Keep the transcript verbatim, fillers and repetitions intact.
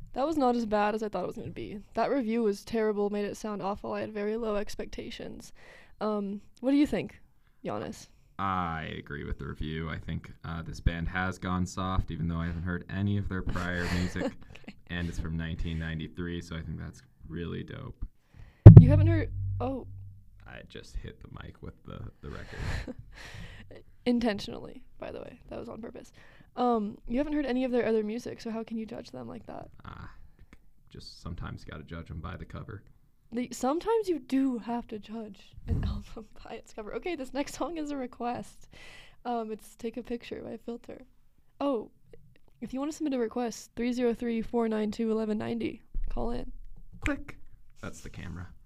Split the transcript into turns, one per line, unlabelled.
That was not as bad as I thought it was going to be. That review was terrible, made it sound awful. I had very low expectations. Um, what do you think, Giannis?
I agree with the review. I think uh, this band has gone soft, even though I haven't heard any of their prior music. Okay. And it's from nineteen ninety-three, so I think that's really dope.
You haven't heard... Oh.
I just hit the mic with the, the record.
Intentionally, by the way. That was on purpose. Um, you haven't heard any of their other music, so how can you judge them like that?
Ah, just sometimes got to judge them by the cover.
They, sometimes you do have to judge an album by its cover. Okay, this next song is a request. Um, it's Take a Picture by Filter. Oh, if you want to submit a request, three oh three, four nine two, one one nine oh. Call in.
Click. That's the camera.